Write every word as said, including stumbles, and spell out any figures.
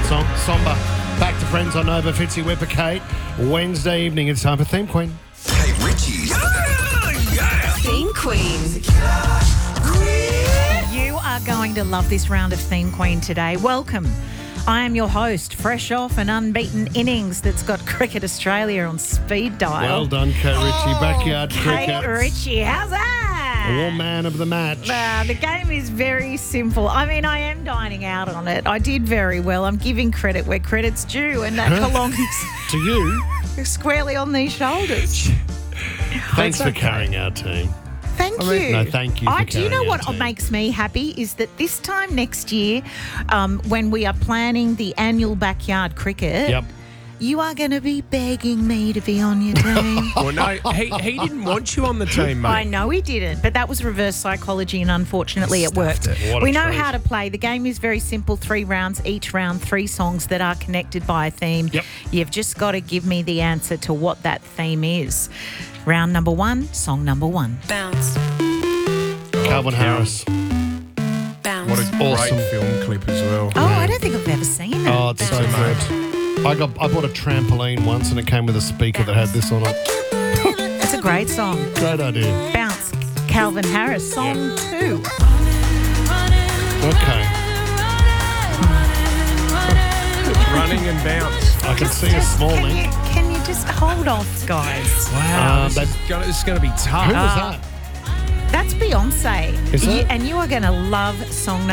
song, Somber. Back to Friends on Nova, Fitzy, Whipper, Kate. Wednesday evening, it's time for Theme Queen. Kate Ritchie's Theme Queen. You are going to love this round of Theme Queen today. Welcome. I am your host, fresh off an unbeaten innings that's got Cricket Australia on speed dial. Well done, Kate Ritchie. Backyard Kate cricket. Ritchie, how's that? War man of the match. Uh, the game is very simple. I mean, I am dining out on it. I did very well. I'm giving credit where credit's due, and that belongs To you, squarely on these shoulders. thanks for okay. carrying our team. Thank I mean, you. no, thank you for I, do you know carrying what our team. makes me happy is that this time next year, um, when we are planning the annual backyard cricket, Yep. you are going to be begging me to be on your team. Well, no, he, he didn't want you on the team, mate. I know he didn't, but that was reverse psychology, and unfortunately it worked. it. What a We know treat. how to play. The game is very simple, three rounds, each round three songs that are connected by a theme. Yep. You've just got to give me the answer to what that theme is. Round number one, song number one. Bounce. Calvin Harris. Bounce. What a Awesome. great film clip as well. Oh, I don't think I've ever seen that. Oh, it's so good. I got I bought a trampoline once and it came with a speaker that had this on it. It's a great song. Great idea. Bounce, Calvin Harris, song two. Okay. Running and bounce. I can see a small Can link. you, can you just hold off, guys? Wow, Um, this, is gonna, this is going to be tough. Who was that? That's Beyonce. Is You- it? and you are going to love song